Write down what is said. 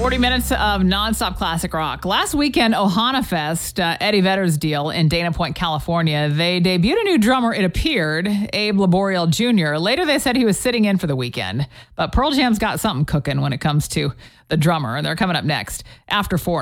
40 minutes of nonstop classic rock. Last weekend, Ohana Fest, Eddie Vedder's deal in Dana Point, California, they debuted a new drummer, it appeared, Abe Laboriel Jr. Later, they said he was sitting in for the weekend. But Pearl Jam's got something cooking when it comes to the drummer. They're coming up next after 4.